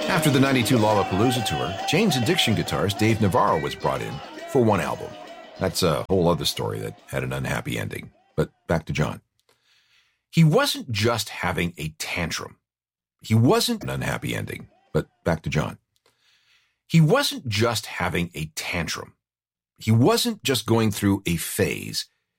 After the 92 Lollapalooza tour, Jane's Addiction guitarist Dave Navarro was brought in for one album. That's a whole other story that had an unhappy ending. But back to John. He wasn't just having a tantrum. He wasn't an unhappy ending. But back to John. He wasn't just having a tantrum. He wasn't just going through a phase.